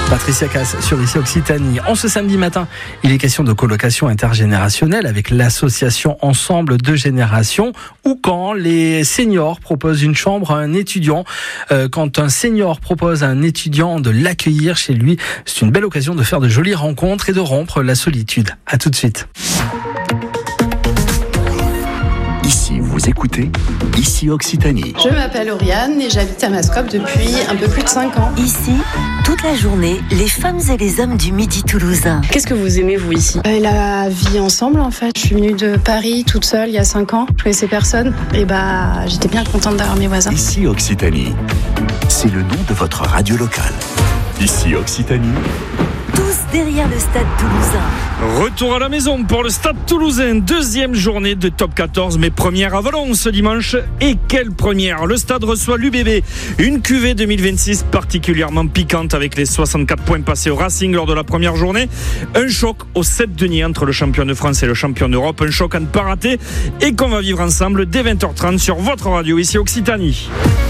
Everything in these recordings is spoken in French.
Patricia Cass sur Ici Occitanie. En ce samedi matin, il est question de colocation intergénérationnelle avec l'association Ensemble de Générations, ou quand les seniors proposent une chambre à un étudiant. Quand un senior propose à un étudiant de l'accueillir chez lui, c'est une belle occasion de faire de jolies rencontres et de rompre la solitude. À tout de suite. Ici, vous écoutez Ici Occitanie. Je m'appelle Oriane et j'habite à Mascope depuis un peu plus de 5 ans. Ici, toute la journée, les femmes et les hommes du Midi toulousain. Qu'est-ce que vous aimez, vous, ici ? La vie ensemble, en fait. Je suis venue de Paris toute seule il y a 5 ans. Je connaissais personne. Et j'étais bien contente d'avoir mes voisins. Ici Occitanie, c'est le nom de votre radio locale. Ici Occitanie. Tous derrière le Stade Toulousain. Retour à la maison pour le Stade Toulousain. Deuxième journée de Top 14, mais première à Valence ce dimanche. Et quelle première! Le Stade reçoit l'UBB. Une cuvée 2026 particulièrement piquante avec les 64 points passés au Racing lors de la première journée. Un choc au 7 deniers entre le champion de France et le champion d'Europe. Un choc à ne pas rater et qu'on va vivre ensemble dès 20h30 sur votre radio ici Occitanie.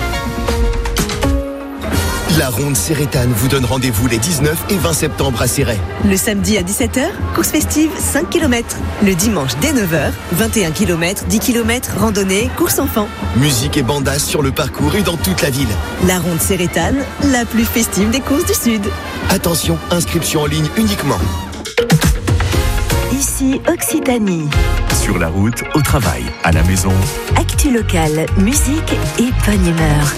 La Ronde Cérétane vous donne rendez-vous les 19 et 20 septembre à Céret. Le samedi à 17h, course festive 5 km. Le dimanche dès 9h, 21 km, 10 km, randonnée, course enfant. Musique et bandas sur le parcours et dans toute la ville. La Ronde Cérétane, la plus festive des courses du Sud. Attention, inscription en ligne uniquement. Ici Occitanie. Sur la route, au travail, à la maison. Actu locale, musique et bonne humeur.